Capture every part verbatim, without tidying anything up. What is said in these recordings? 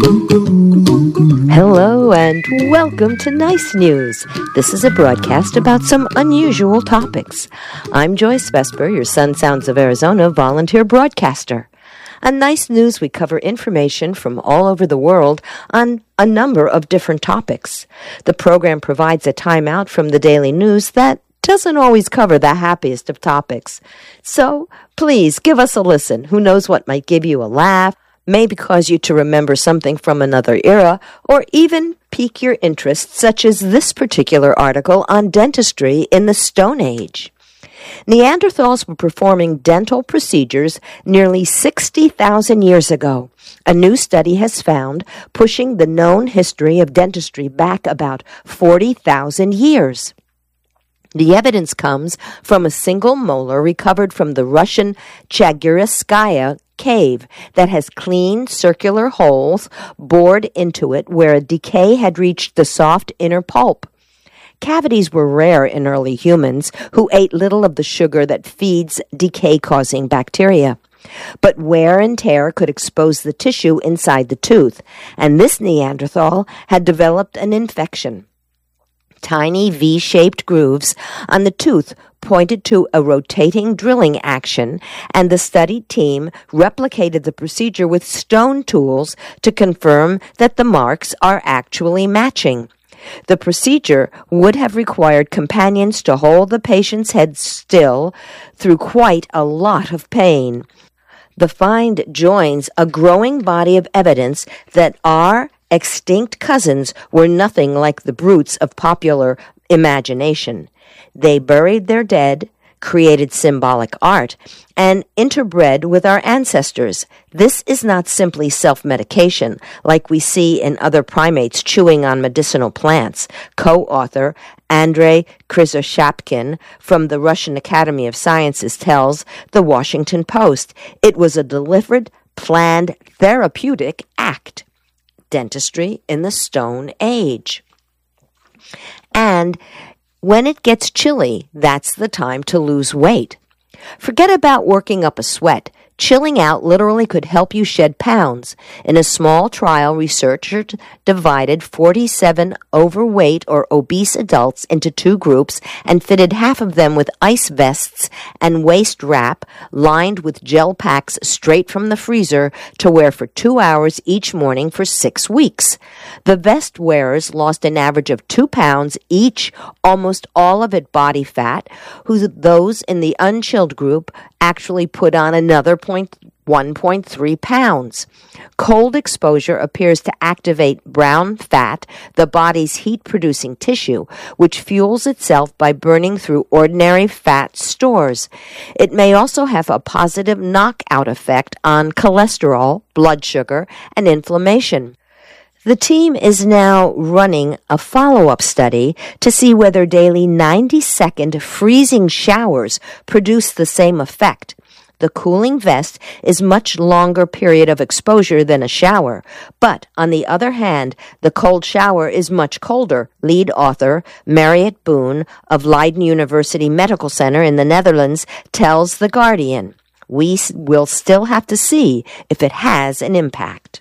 Hello and welcome to Nice News. This is a broadcast about some unusual topics. I'm Joyce Vesper, your Sun Sounds of Arizona volunteer broadcaster. On Nice News, we cover information from all over the world on a number of different topics. The program provides a timeout from the daily news that doesn't always cover the happiest of topics. So please give us a listen. Who knows what might give you a laugh, maybe cause you to remember something from another era, or even pique your interest, such as this particular article on dentistry in the Stone Age. Neanderthals were performing dental procedures nearly sixty thousand years ago. A new study has found pushing the known history of dentistry back about forty thousand years. The evidence comes from a single molar recovered from the Russian Chagyrskaya cave that has clean circular holes bored into it where a decay had reached the soft inner pulp. Cavities were rare in early humans who ate little of the sugar that feeds decay-causing bacteria. But wear and tear could expose the tissue inside the tooth, and this Neanderthal had developed an infection. Tiny V-shaped grooves on the tooth pointed to a rotating drilling action, and the study team replicated the procedure with stone tools to confirm that the marks are actually matching. The procedure would have required companions to hold the patient's head still through quite a lot of pain. The find joins a growing body of evidence that our extinct cousins were nothing like the brutes of popular imagination. They buried their dead, created symbolic art, and interbred with our ancestors. This is not simply self-medication, like we see in other primates chewing on medicinal plants. Co-author Andrei Krysoshapkin from the Russian Academy of Sciences tells the Washington Post it was a deliberate, planned, therapeutic act. Dentistry in the Stone Age. And when it gets chilly, that's the time to lose weight. Forget about working up a sweat. Chilling out literally could help you shed pounds. In a small trial, researchers divided forty-seven overweight or obese adults into two groups and fitted half of them with ice vests and waist wrap lined with gel packs straight from the freezer to wear for two hours each morning for six weeks. The vest wearers lost an average of two pounds each, almost all of it body fat, who those in the unchilled group actually put on another one point three pounds. Cold exposure appears to activate brown fat, the body's heat-producing tissue, which fuels itself by burning through ordinary fat stores. It may also have a positive knockout effect on cholesterol, blood sugar, and inflammation. The team is now running a follow-up study to see whether daily ninety-second freezing showers produce the same effect. The cooling vest is much longer period of exposure than a shower, but on the other hand, the cold shower is much colder. Lead author Mariette Boone of Leiden University Medical Center in the Netherlands tells The Guardian, "We will still have to see if it has an impact."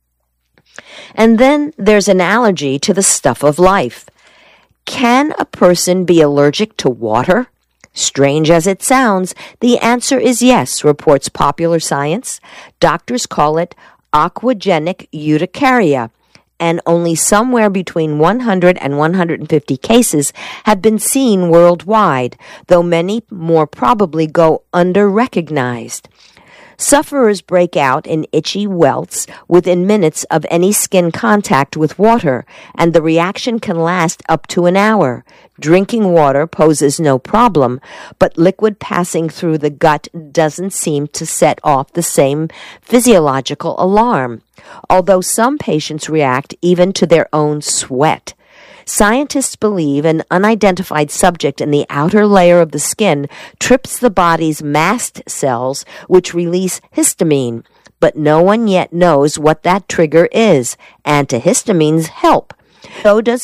And then there's an allergy to the stuff of life. Can a person be allergic to water? Strange as it sounds, the answer is yes, reports Popular Science. Doctors call it aquagenic urticaria, and only somewhere between one hundred and one hundred fifty cases have been seen worldwide, though many more probably go under-recognized. Sufferers break out in itchy welts within minutes of any skin contact with water, and the reaction can last up to an hour. Drinking water poses no problem, but liquid passing through the gut doesn't seem to set off the same physiological alarm, although some patients react even to their own sweat. Scientists believe an unidentified subject in the outer layer of the skin trips the body's mast cells, which release histamine, but no one yet knows what that trigger is. Antihistamines help. So does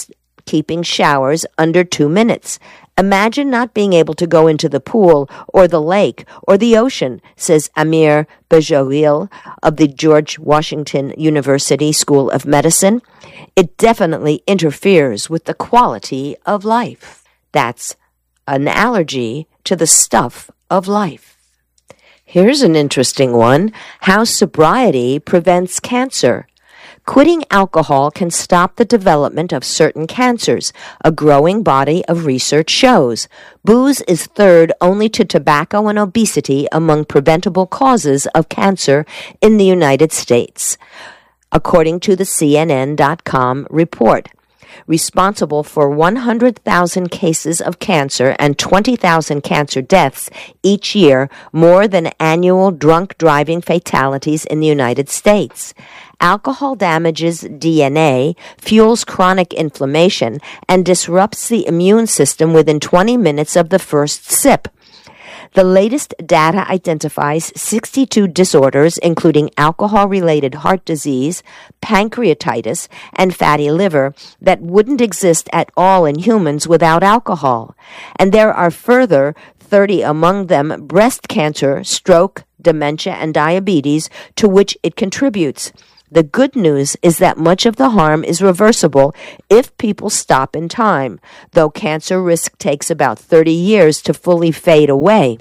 keeping showers under two minutes. Imagine not being able to go into the pool or the lake or the ocean, says Amir Bejoil of the George Washington University School of Medicine. It definitely interferes with the quality of life. That's an allergy to the stuff of life. Here's an interesting one. How sobriety prevents cancer. Quitting alcohol can stop the development of certain cancers, a growing body of research shows. Booze is third only to tobacco and obesity among preventable causes of cancer in the United States, according to the C N N dot com report. Responsible for one hundred thousand cases of cancer and twenty thousand cancer deaths each year, more than annual drunk driving fatalities in the United States. Alcohol damages D N A, fuels chronic inflammation, and disrupts the immune system within twenty minutes of the first sip. The latest data identifies sixty-two disorders, including alcohol-related heart disease, pancreatitis, and fatty liver, that wouldn't exist at all in humans without alcohol. And there are further thirty among them breast cancer, stroke, dementia, and diabetes, to which it contributes. The good news is that much of the harm is reversible if people stop in time, though cancer risk takes about thirty years to fully fade away.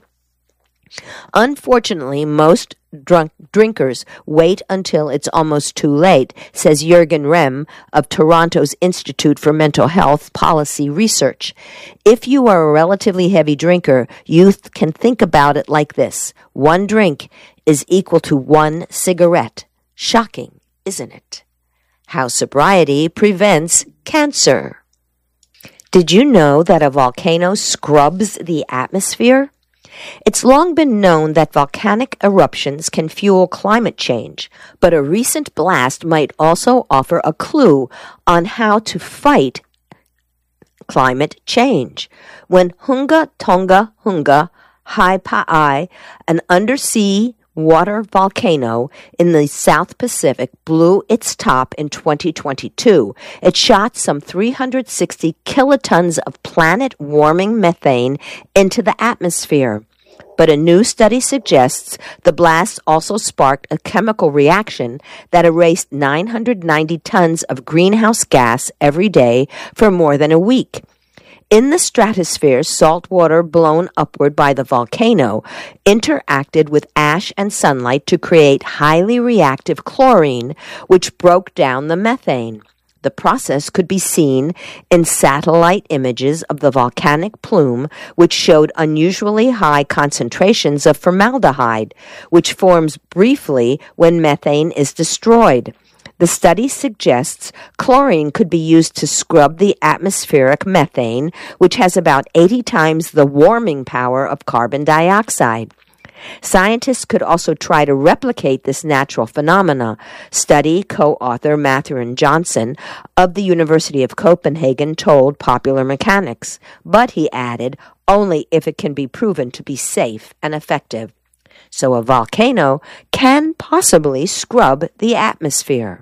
Unfortunately, most drunk drinkers wait until it's almost too late, says Jürgen Rehm of Toronto's Institute for Mental Health Policy Research. If you are a relatively heavy drinker, you th- can think about it like this. One drink is equal to one cigarette. Shocking, isn't it? How sobriety prevents cancer. Did you know that a volcano scrubs the atmosphere? It's long been known that volcanic eruptions can fuel climate change, but a recent blast might also offer a clue on how to fight climate change. When Hunga Tonga Hunga Ha'apai, an undersea water volcano in the South Pacific, blew its top in twenty twenty-two. It shot some three hundred sixty kilotons of planet-warming methane into the atmosphere. But a new study suggests the blast also sparked a chemical reaction that erased nine hundred ninety tons of greenhouse gas every day for more than a week. In the stratosphere, salt water blown upward by the volcano interacted with ash and sunlight to create highly reactive chlorine, which broke down the methane. The process could be seen in satellite images of the volcanic plume, which showed unusually high concentrations of formaldehyde, which forms briefly when methane is destroyed. The study suggests chlorine could be used to scrub the atmospheric methane, which has about eighty times the warming power of carbon dioxide. Scientists could also try to replicate this natural phenomena, study co-author Mathurin Johnson of the University of Copenhagen told Popular Mechanics. But, he added, only if it can be proven to be safe and effective. So a volcano can possibly scrub the atmosphere.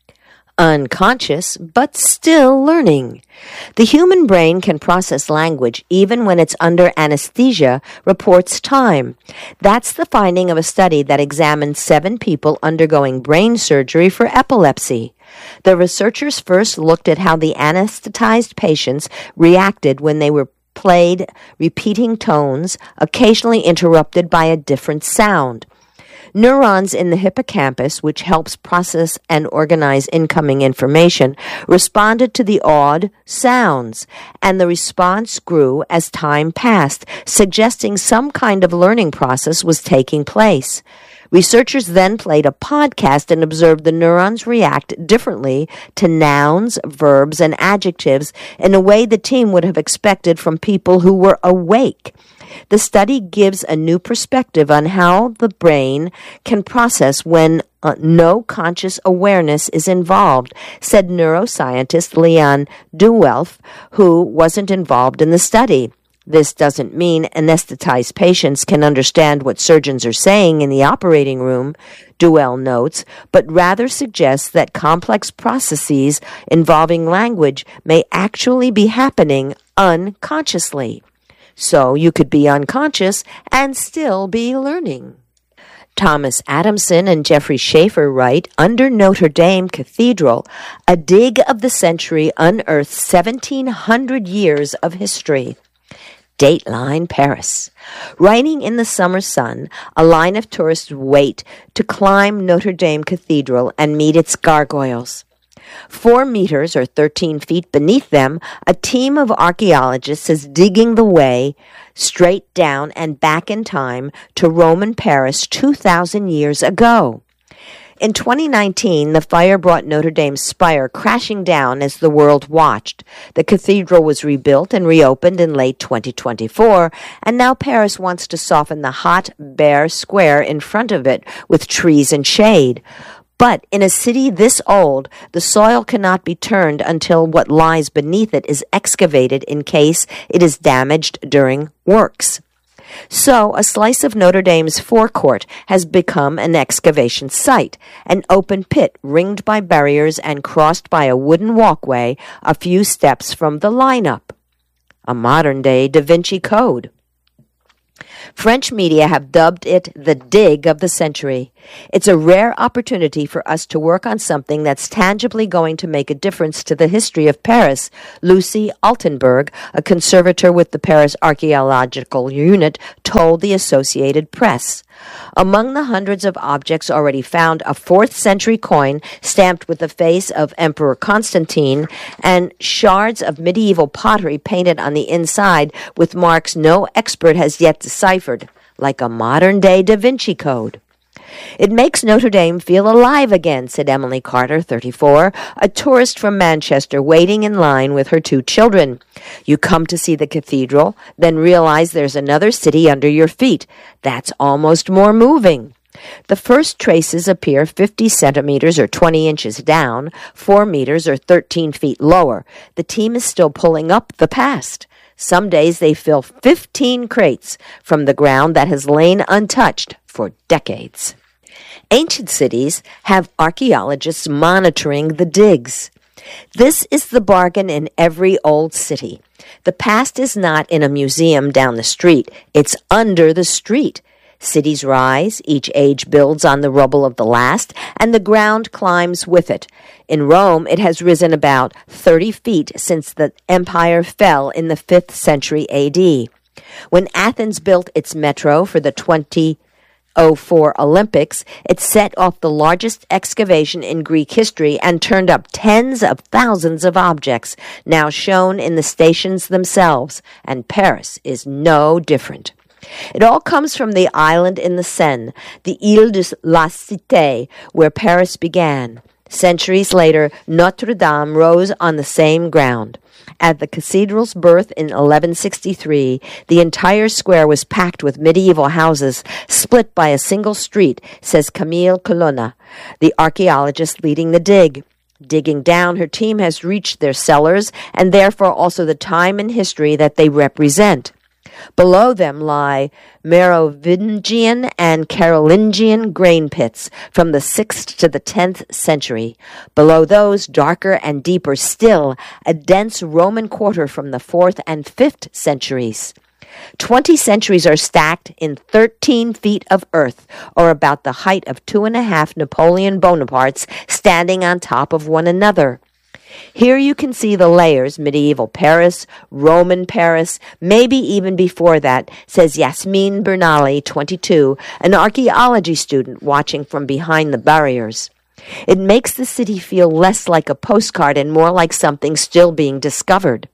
Unconscious, but still learning. The human brain can process language even when it's under anesthesia, reports Time. That's the finding of a study that examined seven people undergoing brain surgery for epilepsy. The researchers first looked at how the anesthetized patients reacted when they were played repeating tones, occasionally interrupted by a different sound. Neurons in the hippocampus, which helps process and organize incoming information, responded to the odd sounds, and the response grew as time passed, suggesting some kind of learning process was taking place. Researchers then played a podcast and observed the neurons react differently to nouns, verbs, and adjectives in a way the team would have expected from people who were awake. The study gives a new perspective on how the brain can process when uh, no conscious awareness is involved, said neuroscientist Leon Duwelf, who wasn't involved in the study. This doesn't mean anesthetized patients can understand what surgeons are saying in the operating room, Duell notes, but rather suggests that complex processes involving language may actually be happening unconsciously. So you could be unconscious and still be learning. Thomas Adamson and Jeffrey Schaefer write, under Notre Dame Cathedral, a dig of the century unearthed seventeen hundred years of history. Dateline Paris. Writing in the summer sun, a line of tourists wait to climb Notre Dame Cathedral and meet its gargoyles. Four meters or thirteen feet beneath them, a team of archaeologists is digging the way straight down and back in time to Roman Paris two thousand years ago. In twenty nineteen, the fire brought Notre Dame's spire crashing down as the world watched. The cathedral was rebuilt and reopened in late twenty twenty-four, and now Paris wants to soften the hot, bare square in front of it with trees and shade. But in a city this old, the soil cannot be turned until what lies beneath it is excavated in case it is damaged during works. So, a slice of Notre Dame's forecourt has become an excavation site, an open pit ringed by barriers and crossed by a wooden walkway a few steps from the lineup. A modern-day Da Vinci Code. French media have dubbed it the dig of the century. It's a rare opportunity for us to work on something that's tangibly going to make a difference to the history of Paris, Lucy Altenberg, a conservator with the Paris Archaeological Unit, told the Associated Press. Among the hundreds of objects already found, a fourth century coin stamped with the face of Emperor Constantine and shards of medieval pottery painted on the inside with marks no expert has yet deciphered, like a modern-day Da Vinci Code. It makes Notre Dame feel alive again, said Emily Carter, thirty-four, a tourist from Manchester waiting in line with her two children. You come to see the cathedral, then realize there's another city under your feet. That's almost more moving. The first traces appear fifty centimeters or twenty inches down, four meters or thirteen feet lower. The team is still pulling up the past. Some days they fill fifteen crates from the ground that has lain untouched for decades. Ancient cities have archaeologists monitoring the digs. This is the bargain in every old city. The past is not in a museum down the street. It's under the street. Cities rise, each age builds on the rubble of the last, and the ground climbs with it. In Rome, it has risen about thirty feet since the empire fell in the fifth century A D. When Athens built its metro for the twenty oh four Olympics, it set off the largest excavation in Greek history and turned up tens of thousands of objects, now shown in the stations themselves, and Paris is no different. It all comes from the island in the Seine, the Ile de la Cité, where Paris began. Centuries later, Notre Dame rose on the same ground. At the cathedral's birth in eleven sixty-three, the entire square was packed with medieval houses, split by a single street, says Camille Colonna, the archaeologist leading the dig. Digging down, her team has reached their cellars, and therefore also the time and history that they represent. Below them lie Merovingian and Carolingian grain pits from the sixth to the tenth century. Below those, darker and deeper still, a dense Roman quarter from the fourth and fifth centuries. Twenty centuries are stacked in thirteen feet of earth, or about the height of two and a half Napoleon Bonapartes standing on top of one another. Here you can see the layers, medieval Paris, Roman Paris, maybe even before that, says Yasmin Bernali, twenty-two, an archaeology student watching from behind the barriers. It makes the city feel less like a postcard and more like something still being discovered.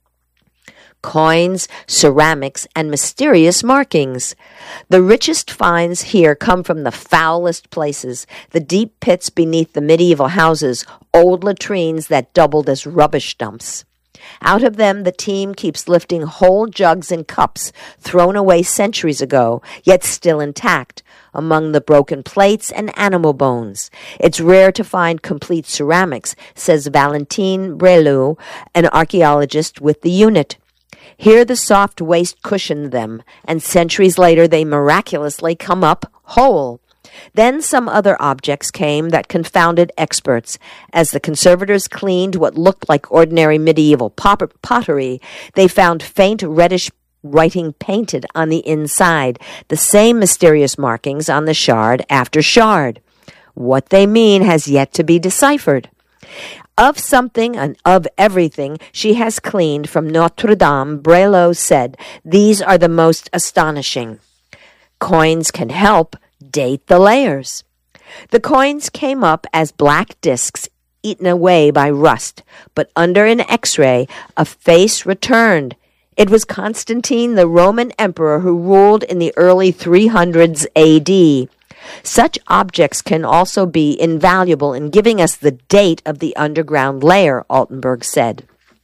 Coins, ceramics, and mysterious markings. The richest finds here come from the foulest places, the deep pits beneath the medieval houses, old latrines that doubled as rubbish dumps. Out of them, the team keeps lifting whole jugs and cups thrown away centuries ago, yet still intact, among the broken plates and animal bones. It's rare to find complete ceramics, says Valentine Brelou, an archaeologist with the unit. Here the soft waste cushioned them, and centuries later they miraculously come up whole. Then some other objects came that confounded experts. As the conservators cleaned what looked like ordinary medieval pot- pottery, they found faint reddish writing painted on the inside, the same mysterious markings on the shard after shard. What they mean has yet to be deciphered. Of something and of everything she has cleaned from Notre Dame, Brelow said, these are the most astonishing. Coins can help date the layers. The coins came up as black discs eaten away by rust, but under an X-ray, a face returned. It was Constantine, the Roman emperor who ruled in the early three hundreds A D. Such objects can also be invaluable in giving us the date of the underground layer, Altenberg said.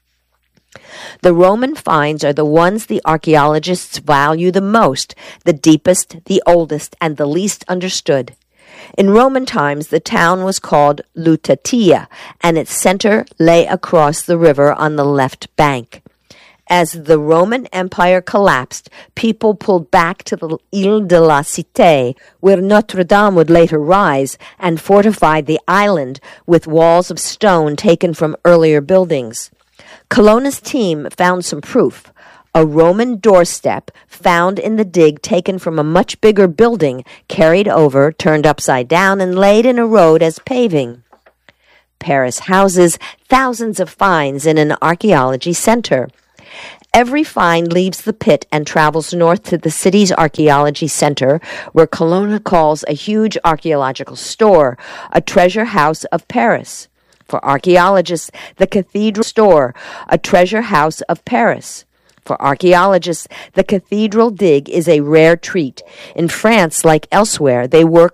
The Roman finds are the ones the archaeologists value the most, the deepest, the oldest, and the least understood. In Roman times, the town was called Lutatia, and its center lay across the river on the left bank. As the Roman Empire collapsed, people pulled back to the Ile de la Cité, where Notre Dame would later rise, and fortified the island with walls of stone taken from earlier buildings. Colonna's team found some proof. A Roman doorstep found in the dig taken from a much bigger building, carried over, turned upside down, and laid in a road as paving. Paris houses thousands of finds in an archaeology center. Every find leaves the pit and travels north to the city's archaeology center, where Colonna calls a huge archaeological store, a treasure house of Paris. For archaeologists, the cathedral store, a treasure house of Paris. For archaeologists, the cathedral dig is a rare treat. In France, like elsewhere, they work